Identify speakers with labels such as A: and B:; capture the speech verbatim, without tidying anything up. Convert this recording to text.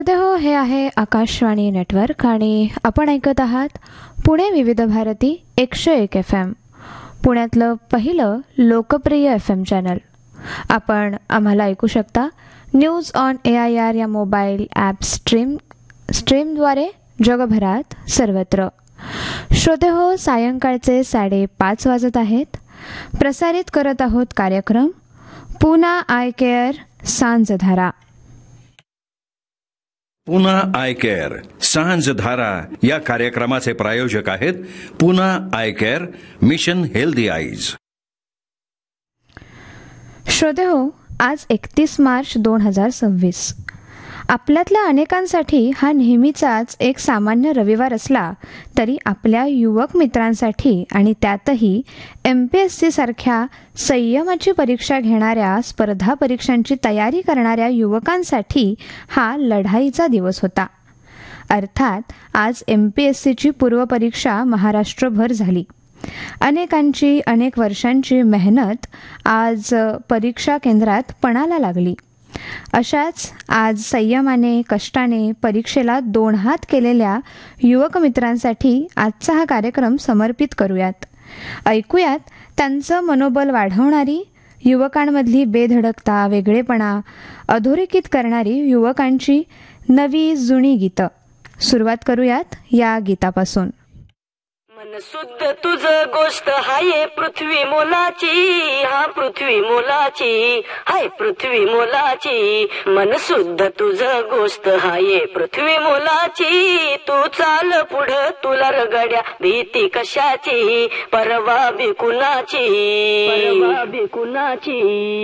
A: हो, हे आहे आकाशवाणी नेटवर्क आणि आपण ऐकत आहात पुणे विविध भारती एकशे एक एफ एम, पुण्यातलं पहिलं लोकप्रिय एफ एम चॅनल. आपण आम्हाला ऐकू शकता news on A I R या मोबाईल ॲप स्ट्रीम स्ट्रीमद्वारे जगभरात सर्वत्र. श्रोते हो, सायंकाळचे साडेपाच वाजत आहेत. प्रसारित करत आहोत कार्यक्रम Poona I care सांजधारा.
B: Poona I care सांजधारा या कार्यक्रमाचे प्रायोजक आहेत Poona I care mission healthy eyes.
A: श्रोते हो, आज एकतीस मार्च दोन हजार सव्वीस. आपल्यातल्या अनेकांसाठी हा नेहमीचाच एक सामान्य रविवार असला तरी आपल्या युवक मित्रांसाठी आणि त्यातही एम पी एस सी सारख्या संयमाची परीक्षा घेणाऱ्या स्पर्धा परीक्षांची तयारी करणाऱ्या युवकांसाठी हा लढाईचा दिवस होता. अर्थात आज एम पी एस सीची पूर्वपरीक्षा महाराष्ट्रभर झाली. अनेकांची अनेक वर्षांची मेहनत आज परीक्षा केंद्रात पणाला लागली. अशाच आज संयमाने कष्टाने परीक्षेला दोन हात केलेल्या युवक मित्रांसाठी आजचा हा कार्यक्रम समर्पित करूयात. ऐकूयात त्यांचं मनोबल वाढवणारी, युवकांमधली बेधडकता, वेगळेपणा अधोरेखित करणारी युवकांची नवी जुनी गीतं. सुरुवात करूयात या गीतापासून.
C: मन शुद्ध तुझ गोष्ट हाय पृथ्वी मोलाची, हा पृथ्वी मोलाची, हाय पृथ्वी मोलाची. मन शुद्ध तुझ गोष्ट हाय पृथ्वी मोलाची. तू चाल पुढं तुला रगड्या भीती कशाची, परवा बी कुणाची, परवा बी कुणाची.